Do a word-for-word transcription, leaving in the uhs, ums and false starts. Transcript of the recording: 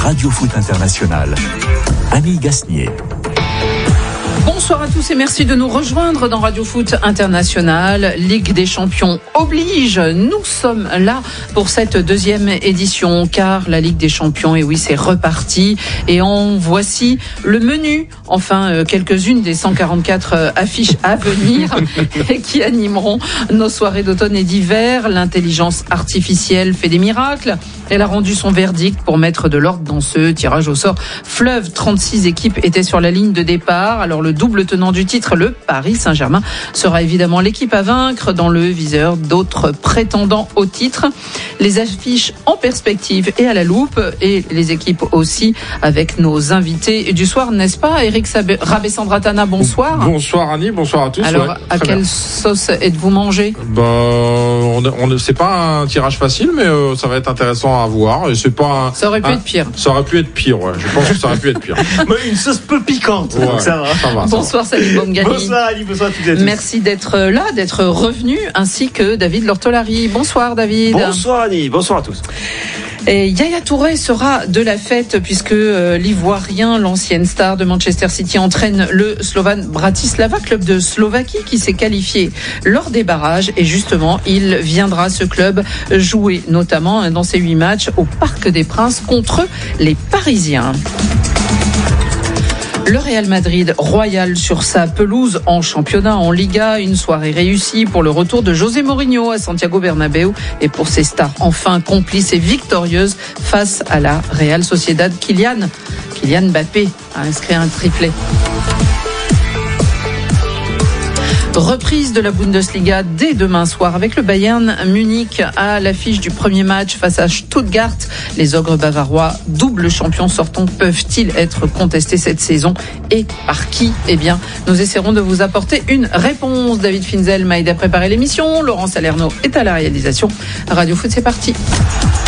Radio Foot International. Annie Gasnier. Bonsoir à tous et merci de nous rejoindre dans Radio Foot International. Ligue des Champions oblige. Nous sommes là pour cette deuxième édition car la Ligue des Champions, et oui, c'est reparti. Et en voici le menu. Enfin, quelques-unes des cent quarante-quatre affiches à venir qui animeront nos soirées d'automne et d'hiver. L'intelligence artificielle fait des miracles. Elle a rendu son verdict pour mettre de l'ordre dans ce tirage au sort. Fleuve, trente-six équipes étaient sur la ligne de départ. Alors le double tenant du titre, le Paris Saint-Germain, sera évidemment l'équipe à vaincre dans le viseur d'autres prétendants au titre. Les affiches en perspective et à la loupe, et les équipes aussi avec nos invités du soir, n'est-ce pas? Eric Rabessandratana, bonsoir. Bonsoir Annie, bonsoir à tous. Alors, ouais, à quelle bien. sauce êtes-vous mangé? Bah, on, on, c'est pas un tirage facile, mais euh, ça va être intéressant à voir. Et c'est pas un, ça aurait pu un, être pire. Ça aurait pu être pire, ouais. Je pense que ça aurait pu être pire. Une sauce peu piquante, ouais, donc ça va. Ça va bonsoir Salim Bomgali. Bonsoir Ali, bonsoir à toutes et à tous. Merci d'être là, d'être revenu, ainsi que David Lortolari. Bonsoir David. Bonsoir Annie, bonsoir à tous. Et Yaya Touré sera de la fête puisque euh, l'Ivoirien, l'ancienne star de Manchester City, entraîne le Slovan Bratislava, club de Slovaquie qui s'est qualifié lors des barrages. Et justement, il viendra, ce club, jouer notamment dans ses huit matchs au Parc des Princes contre les Parisiens. Le Real Madrid royal sur sa pelouse en championnat, en Liga. Une soirée réussie pour le retour de José Mourinho à Santiago Bernabéu et pour ses stars enfin complices et victorieuses face à la Real Sociedad. Kylian, Kylian Mbappé a inscrit un triplé. Reprise de la Bundesliga dès demain soir avec le Bayern Munich à l'affiche du premier match face à Stuttgart. Les ogres bavarois, double champions sortants, peuvent-ils être contestés cette saison et par qui? Eh bien, nous essaierons de vous apporter une réponse. David Finzel m'a aidé à préparer l'émission. Laurent Salerno est à la réalisation. Radio Foot, c'est parti.